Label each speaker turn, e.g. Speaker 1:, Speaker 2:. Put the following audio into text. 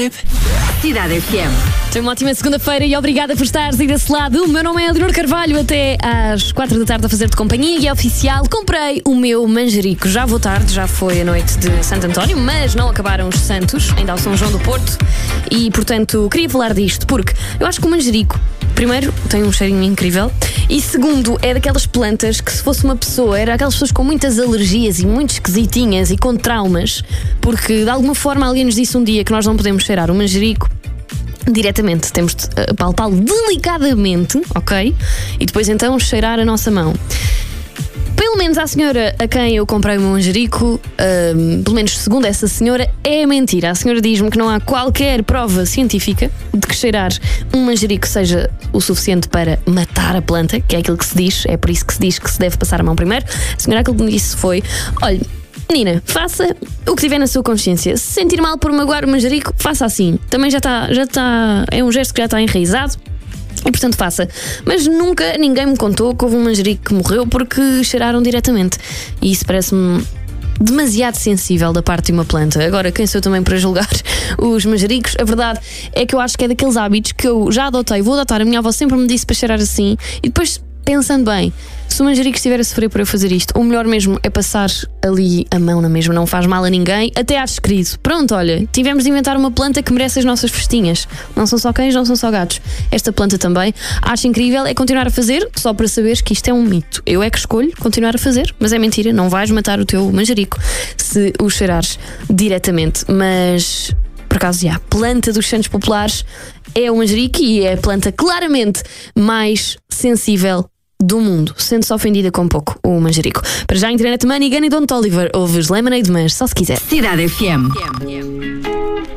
Speaker 1: vibe.
Speaker 2: Cidade FM.
Speaker 3: Tenha uma ótima segunda-feira e obrigada por estares aí desse lado. O meu nome é Leonor Carvalho, até às 4 da tarde a fazer-te companhia e é oficial. Comprei o meu manjerico. Já vou tarde, já foi a noite de Santo António, mas não acabaram os santos, ainda ao São João do Porto. E, portanto, queria falar disto porque eu acho que o manjerico, primeiro, tem um cheirinho incrível e, segundo, é daquelas plantas que, se fosse uma pessoa, era aquelas pessoas com muitas alergias e muito esquisitinhas e com traumas, porque de alguma forma alguém nos disse um dia que nós não podemos cheirar o manjerico diretamente, temos de apalpá-lo delicadamente, ok? E depois então cheirar a nossa mão. Pelo menos a senhora a quem eu comprei o meu manjerico, pelo menos segundo essa senhora, é mentira. A senhora diz-me que não há qualquer prova científica de que cheirar um manjerico seja o suficiente para matar a planta, que é aquilo que se diz, é por isso que se diz que se deve passar a mão primeiro. A senhora aquilo que me disse foi: olha, menina, faça o que tiver na sua consciência. Se sentir mal por magoar o manjerico, faça assim. Também já está, é um gesto que já está enraizado. E portanto faça. Mas nunca ninguém me contou que houve um manjerico que morreu porque cheiraram diretamente. E isso parece-me demasiado sensível da parte de uma planta. Agora, quem sou eu também para julgar os manjericos? A verdade é que eu acho que é daqueles hábitos que eu já adotei, vou adotar. A minha avó sempre me disse para cheirar assim. E depois, pensando bem, se o manjerico estiver a sofrer por eu fazer isto, o melhor mesmo é passar ali a mão na mesma, não faz mal a ninguém, até acho querido. Pronto, olha, tivemos de inventar uma planta que merece as nossas festinhas. Não são só cães, não são só gatos. Esta planta também, acho incrível, é continuar a fazer, só para saberes que isto é um mito. Eu é que escolho continuar a fazer, mas é mentira, não vais matar o teu manjerico se o cheirares diretamente. Mas, por acaso, a planta dos santos populares é o manjerico e é a planta claramente mais sensível do mundo, sendo-se ofendida com pouco o manjerico. Para já, Internet Money, Gun e Don't Oliver, ouves Lemonade, mas só se quiser.
Speaker 2: Cidade FM.